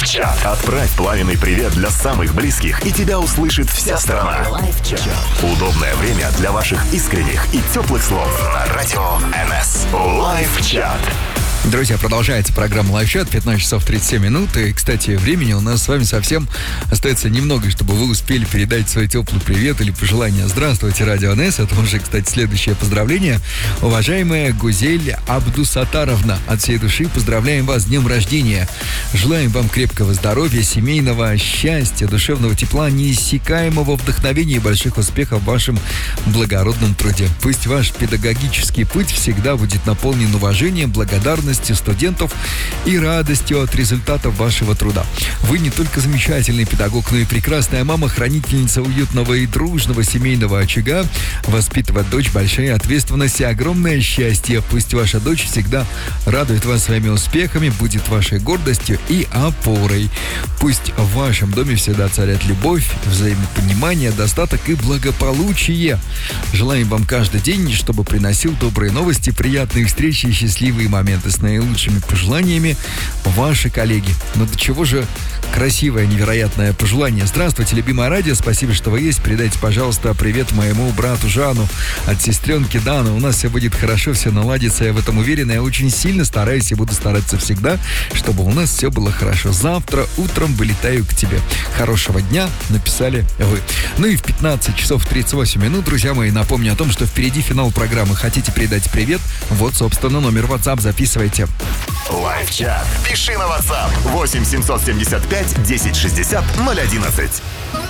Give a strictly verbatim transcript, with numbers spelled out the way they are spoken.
Лайв-чат. Отправь пламенный привет для самых близких, и тебя услышит вся страна. Лайв-чат. Удобное время для ваших искренних и теплых слов на радио эн эс. Лайв-чат. Друзья, продолжается программа Лайв-чат, пятнадцать часов тридцать семь минут. И, кстати, времени у нас с вами совсем остается немного, чтобы вы успели передать свой теплый привет или пожелание. Здравствуйте, радио эн эс. Это уже, кстати, следующее поздравление. Уважаемая Гузель Абдусатаровна, от всей души поздравляем вас с днем рождения. Желаем вам крепкого здоровья, семейного счастья, душевного тепла, неиссякаемого вдохновения и больших успехов в вашем благородном труде. Пусть ваш педагогический путь всегда будет наполнен уважением, благодарностью студентов и радостью от результатов вашего труда. Вы не только замечательный педагог, но и прекрасная мама, хранительница уютного и дружного семейного очага. Воспитывать дочь — большая ответственность и огромное счастье. Пусть ваша дочь всегда радует вас своими успехами, будет вашей гордостью и опорой. Пусть в вашем доме всегда царят любовь, взаимопонимание, достаток и благополучие. Желаем вам каждый день, чтобы приносил добрые новости, приятные встречи и счастливые моменты. С наилучшими пожеланиями, ваши коллеги. Ну до чего же красивое, невероятное пожелание. Здравствуйте, любимое радио, спасибо, что вы есть. Передайте, пожалуйста, привет моему брату Жану от сестренки Даны. У нас все будет хорошо, все наладится, я в этом уверена. Я очень сильно стараюсь и буду стараться всегда, чтобы у нас все было хорошо. Завтра утром вылетаю к тебе. Хорошего дня, написали вы. Ну и в пятнадцать часов тридцать восемь минут, друзья мои, напомню о том, что впереди финал программы. Хотите передать привет? Вот, собственно, номер WhatsApp, записывайте. Лайв-чат. Пиши на WhatsApp восемь семьсот семьдесят пять десять шестьдесят ноль одиннадцать.